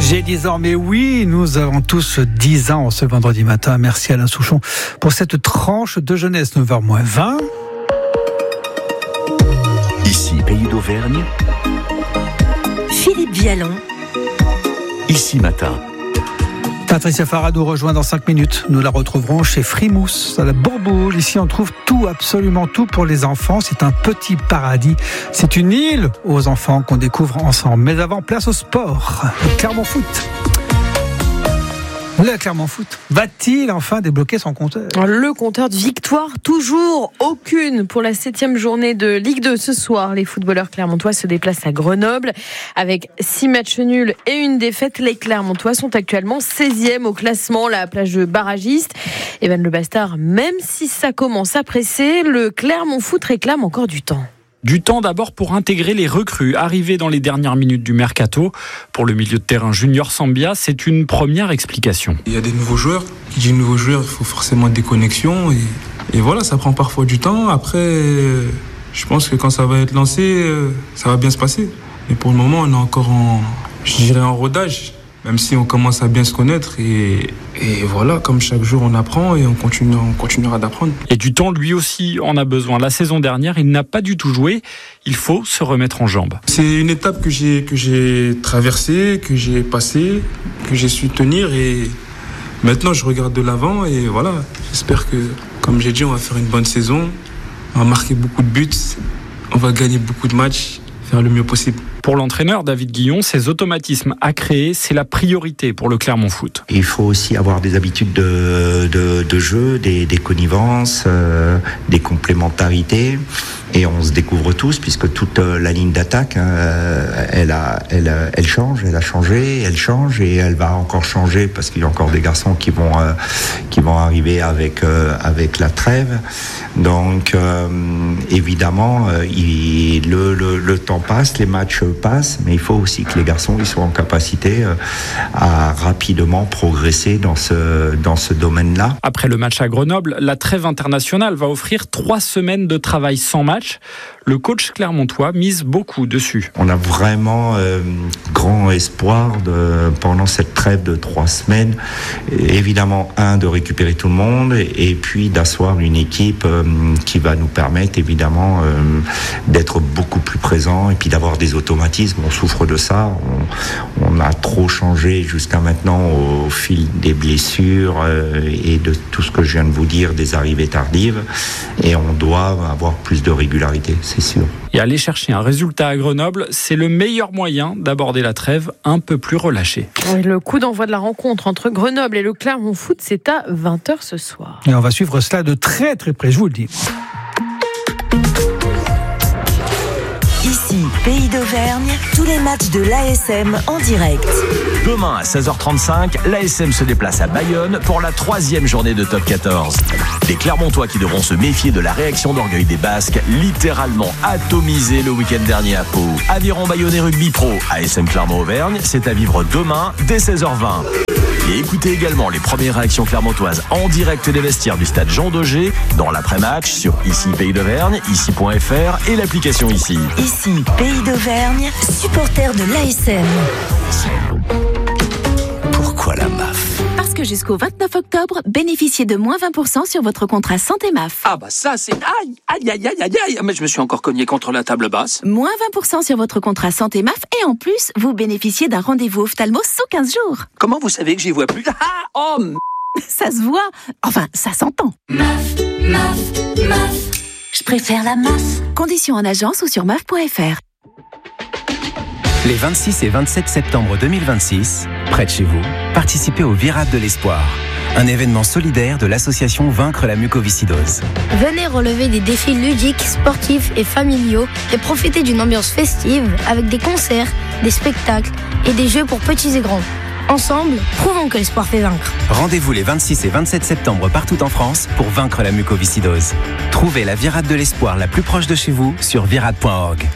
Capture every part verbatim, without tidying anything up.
J'ai dix ans, mais oui, nous avons tous dix ans ce vendredi matin. Merci Alain Souchon pour cette tranche de jeunesse. neuf heures moins vingt. Ici, Pays d'Auvergne. Philippe Vialon. Ici Matin. Patricia Farah nous rejoint dans cinq minutes. Nous la retrouverons chez Frimousse, à la Bourboule. Ici, on trouve tout, absolument tout pour les enfants. C'est un petit paradis. C'est une île aux enfants qu'on découvre ensemble. Mais avant, place au sport. Le Clermont Foot. Le Clermont Foot va-t-il enfin débloquer son compteur ? Le compteur de victoire, toujours aucune pour la septième journée de Ligue deux ce soir. Les footballeurs clermontois se déplacent à Grenoble. Avec six matchs nuls et une défaite, les Clermontois sont actuellement seizième au classement, la plage de barragiste. Evan Le Bastard, même si ça commence à presser, le Clermont Foot réclame encore du temps. Du temps d'abord pour intégrer les recrues arrivées dans les dernières minutes du mercato. Pour le milieu de terrain Junior Sambia, c'est une première explication. Il y a des nouveaux joueurs. Qui dit nouveaux joueurs, il faut forcément des connexions. Et, et voilà, ça prend parfois du temps. Après, je pense que quand ça va être lancé, ça va bien se passer. Mais pour le moment, on est encore en, je dirais, en rodage. Même si on commence à bien se connaître et, et voilà, comme chaque jour on apprend et on, continue, on continuera d'apprendre. Et du temps, lui aussi en a besoin. La saison dernière, il n'a pas du tout joué. Il faut se remettre en jambes. C'est une étape que j'ai, que j'ai traversée, que j'ai passée, que j'ai su tenir et maintenant je regarde de l'avant et voilà. J'espère que, comme j'ai dit, on va faire une bonne saison, on va marquer beaucoup de buts, on va gagner beaucoup de matchs, faire le mieux possible. Pour l'entraîneur David Guillon, ces automatismes à créer, c'est la priorité pour le Clermont Foot. Il faut aussi avoir des habitudes de, de, de jeu, des, des connivences, euh, des complémentarités. Et on se découvre tous, puisque toute la ligne d'attaque, hein, elle, a, elle, elle change, elle a changé, elle change et elle va encore changer parce qu'il y a encore des garçons qui vont, euh, qui vont arriver avec, euh, avec la trêve. Donc, euh, évidemment, euh, il, le, le, le temps passe, les matchs passent, mais il faut aussi que les garçons ils soient en capacité euh, à rapidement progresser dans ce, dans ce domaine-là. Après le match à Grenoble, la trêve internationale va offrir trois semaines de travail sans match. Le coach clermontois mise beaucoup dessus. On a vraiment euh, grand espoir de, pendant cette trêve de trois semaines, évidemment, un, de récupérer tout le monde et, et puis d'asseoir une équipe euh, qui va nous permettre évidemment euh, d'être beaucoup plus présent et puis d'avoir des automatismes. On souffre de ça, on, on a trop changé jusqu'à maintenant au fil des blessures euh, et de tout ce que je viens de vous dire, des arrivées tardives, et on doit avoir plus de régularité, c'est sûr. Et aller chercher un résultat à Grenoble, c'est le meilleur moyen d'aborder la trêve un peu plus relâchée. Le coup d'envoi de la rencontre entre Grenoble et le Clermont Foot, c'est à vingt heures ce soir. Et on va suivre cela de très très près, je vous le dis. Ici, Pays d'Auvergne, tous les matchs de l'A S M en direct. Demain à seize heures trente-cinq, l'A S M se déplace à Bayonne pour la troisième journée de Top quatorze. Les Clermontois qui devront se méfier de la réaction d'orgueil des Basques, littéralement atomisés le week-end dernier à Pau. Aviron Bayonnais Rugby Pro, A S M Clermont-Auvergne, c'est à vivre demain dès seize heures vingt. Et écoutez également les premières réactions clermontoises en direct des vestiaires du stade Jean Daugé dans l'après-match sur Ici Pays d'Auvergne, ici point f r et l'application Ici. Ici, Pays d'Auvergne, supporter de l'A S M. Pourquoi la M A F ? Parce que jusqu'au vingt-neuf octobre, bénéficiez de moins vingt pour cent sur votre contrat santé M A F. Ah bah ça c'est... Aïe, aïe, aïe, aïe, aïe, aïe. Mais je me suis encore cogné contre la table basse. Moins vingt pour cent sur votre contrat santé M A F et en plus, vous bénéficiez d'un rendez-vous ophtalmo sous quinze jours. Comment vous savez que j'y vois plus ? Ah, oh, m... Ça se voit. Enfin, ça s'entend. M A F, M A F, M A F. Je préfère la M A F. Conditions en agence ou sur M A F point f r. Les vingt-six et vingt-sept septembre deux mille vingt-six, près de chez vous, participez au Virade de l'Espoir, un événement solidaire de l'association Vaincre la mucoviscidose. Venez relever des défis ludiques, sportifs et familiaux et profiter d'une ambiance festive avec des concerts, des spectacles et des jeux pour petits et grands. Ensemble, prouvons que l'espoir fait vaincre. Rendez-vous les vingt-six et vingt-sept septembre partout en France pour vaincre la mucoviscidose. Trouvez la Virade de l'Espoir la plus proche de chez vous sur virade point org.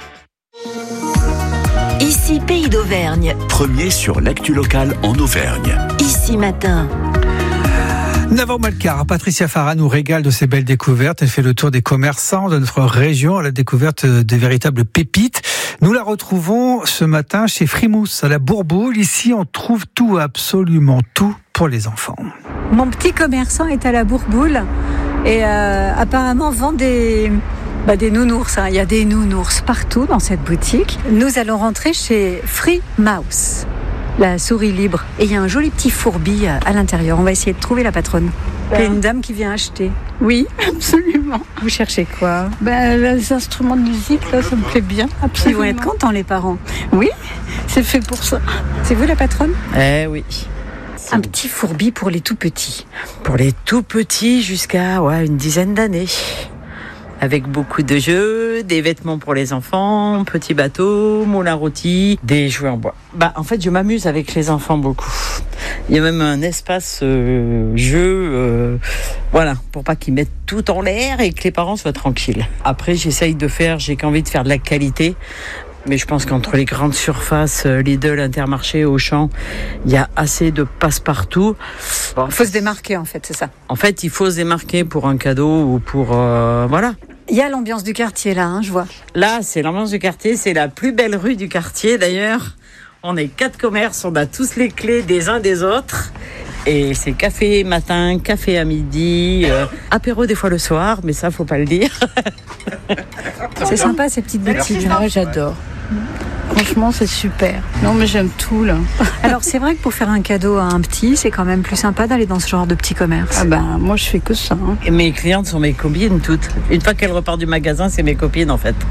Ici, Pays d'Auvergne. Premier sur l'actu locale en Auvergne. Ici matin. neuf heures moins le quart, Patricia Farah nous régale de ses belles découvertes. Elle fait le tour des commerçants de notre région à la découverte des véritables pépites. Nous la retrouvons ce matin chez Frimousse, à la Bourboule. Ici, on trouve tout, absolument tout pour les enfants. Mon petit commerçant est à la Bourboule et euh, apparemment vend des, bah, des nounours. Hein. Il y a des nounours partout dans cette boutique. Nous allons rentrer chez Free Mouse, la souris libre. Et il y a un joli petit fourbi à l'intérieur. On va essayer de trouver la patronne. Il y a une dame qui vient acheter. Oui, absolument. Vous cherchez quoi? Ben, les instruments de musique, là, ça me plaît bien. Absolument. Ils vont être contents, les parents. Oui, c'est fait pour ça. C'est vous la patronne? Eh oui. Un petit fourbi pour les tout petits. Pour les tout petits jusqu'à ouais, une dizaine d'années. Avec beaucoup de jeux, des vêtements pour les enfants, petits bateaux, moulin rôti, des jouets en bois. Bah, en fait, je m'amuse avec les enfants beaucoup. Il y a même un espace euh, jeu, euh, voilà, pour pas qu'ils mettent tout en l'air et que les parents soient tranquilles. Après, j'essaye de faire, j'ai qu'envie de faire de la qualité. Mais je pense qu'entre les grandes surfaces, Lidl, Intermarché, Auchan, il y a assez de passe-partout. Bon, il faut se démarquer, en fait, c'est ça. En fait, il faut se démarquer pour un cadeau ou pour... Euh, voilà. Il y a l'ambiance du quartier, là, hein, je vois. Là, c'est l'ambiance du quartier. C'est la plus belle rue du quartier, d'ailleurs. On est quatre commerces, on a tous les clés des uns des autres. Et c'est café matin, café à midi, euh, apéro des fois le soir, mais ça, faut pas le dire. C'est sympa, ces petites boutiques. Moi, j'adore. Franchement, c'est super. Non, mais j'aime tout, là. Alors, c'est vrai que pour faire un cadeau à un petit, c'est quand même plus sympa d'aller dans ce genre de petit commerce. Ah ben, moi, je fais que ça. Hein. Et mes clientes sont mes copines, toutes. Une fois qu'elles repartent du magasin, c'est mes copines, en fait.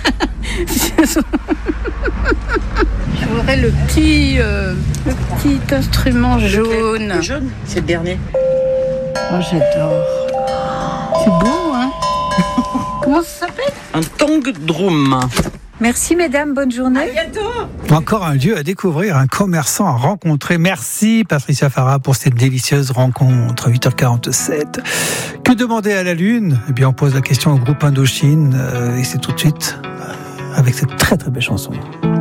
Je voudrais le petit, euh, le petit instrument jaune. Le jaune, c'est le dernier. Oh, j'adore. C'est beau, hein. Comment ça s'appelle? Un tong drum. Merci mesdames, bonne journée. À bientôt. Encore un lieu à découvrir, un commerçant à rencontrer. Merci Patricia Farah pour cette délicieuse rencontre. huit heures quarante-sept. Que demander à la Lune? Eh bien, on pose la question au groupe Indochine euh, et c'est tout de suite avec cette très très belle chanson.